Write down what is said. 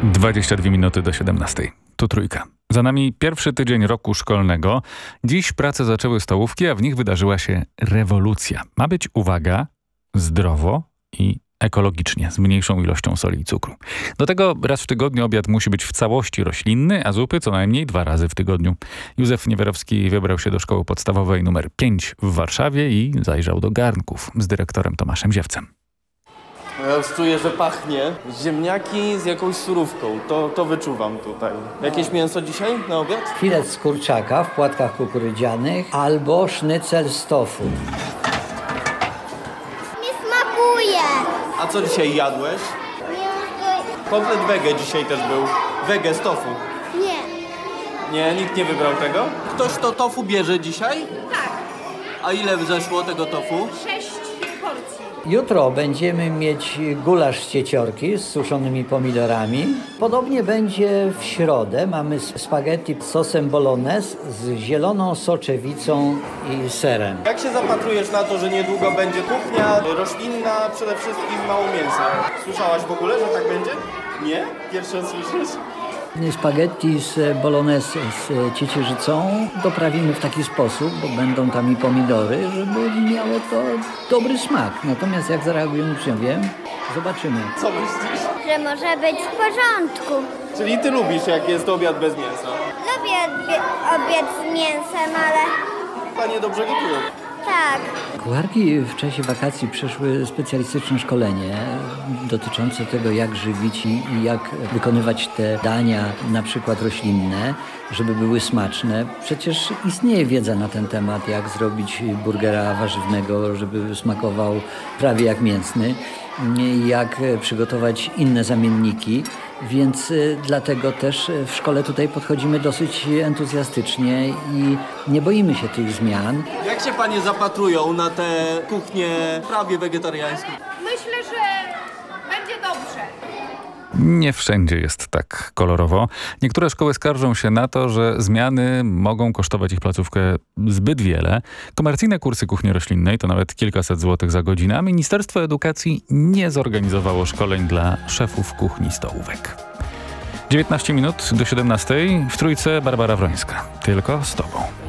22 minuty do 17. Tu Trójka. Za nami pierwszy tydzień roku szkolnego. Dziś pracę zaczęły stołówki, a w nich wydarzyła się rewolucja. Ma być, uwaga, zdrowo i ekologicznie, z mniejszą ilością soli i cukru. Do tego raz w tygodniu obiad musi być w całości roślinny, a zupy co najmniej 2 razy w tygodniu. Józef Niewiarowski wybrał się do szkoły podstawowej nr 5 w Warszawie i zajrzał do garnków z dyrektorem Tomaszem Ziewcem. Ja już czuję, że pachnie. Ziemniaki z jakąś surówką. To wyczuwam tutaj. Jakieś mięso dzisiaj na obiad? Filet z kurczaka w płatkach kukurydzianych albo sznycel z tofu. Nie smakuje. A co dzisiaj jadłeś? Komplet wege dzisiaj też był. Wege z tofu. Nie. Nie, nikt nie wybrał tego? Ktoś to tofu bierze dzisiaj? Tak. A ile zeszło tego tofu? 6 porcji. Jutro będziemy mieć gulasz z cieciorki z suszonymi pomidorami. Podobnie będzie w środę. Mamy spaghetti z sosem bolognese z zieloną soczewicą i serem. Jak się zapatrujesz na to, że niedługo będzie kuchnia roślinna, przede wszystkim mało mięsa? Słyszałaś w ogóle, że tak będzie? Nie? Pierwszy raz słyszysz? Spaghetti z bolognese z ciecierzycą doprawimy w taki sposób, bo będą tam i pomidory, żeby miało to dobry smak. Natomiast jak zareagują uczniowie, zobaczymy. Co myślisz? Że może być w porządku. Czyli ty lubisz, jak jest obiad bez mięsa? Lubię obiad z mięsem, ale Panie dobrze gotują. tak. Kucharki w czasie wakacji przeszły specjalistyczne szkolenie dotyczące tego, jak żywić i jak wykonywać te dania, na przykład roślinne, żeby były smaczne. Przecież istnieje wiedza na ten temat, jak zrobić burgera warzywnego, żeby smakował prawie jak mięsny, jak przygotować inne zamienniki, więc dlatego też w szkole tutaj podchodzimy dosyć entuzjastycznie i nie boimy się tych zmian. Jak się panie zapatrują na tę kuchnię prawie wegetariańską? Myślę, że będzie dobrze. Nie wszędzie jest tak kolorowo. Niektóre szkoły skarżą się na to, że zmiany mogą kosztować ich placówkę zbyt wiele. Komercyjne kursy kuchni roślinnej to nawet kilkaset złotych za godzinę, a Ministerstwo Edukacji nie zorganizowało szkoleń dla szefów kuchni stołówek. 19 minut do 17. W Trójce Barbara Wrońska. Tylko z tobą.